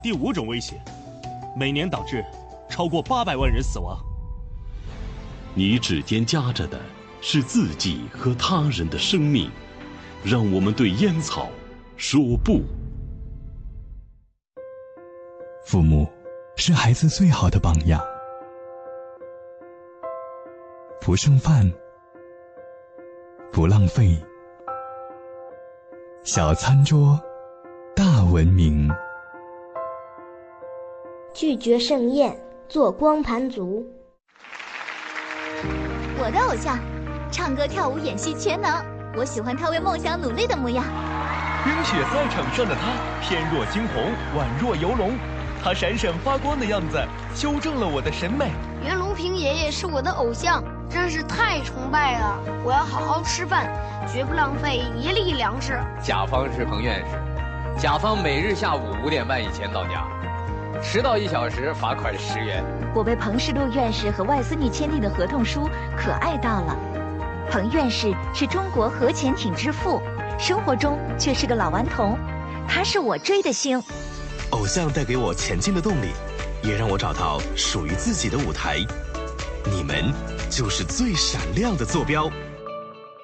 第5种威胁，每年导致超过800万人死亡。 你指尖夹着的是自己和他人的生命，让我们对烟草说不。 父母是孩子最好的榜样，不剩饭，不浪费，小餐桌，大文明。 拒绝盛宴，做光盘族。 我的偶像，唱歌跳舞演戏全能，我喜欢他为梦想努力的模样。 冰雪赛场上的他，翩若惊鸿，宛若游龙，他闪闪发光的样子，修正了我的审美。 袁隆平爷爷是我的偶像，真是太崇拜了！我要好好吃饭，绝不浪费一粒粮食。 甲方是彭院士，甲方每日下午5点半以前到家，迟到1小时罚款10元。 我被彭世禄院士和外司女签订的合同书可爱到了。彭院士是中国核潜艇之父，生活中却是个老顽童，他是我追的星。 偶像带给我前进的动力，也让我找到属于自己的舞台。你们就是最闪亮的坐标。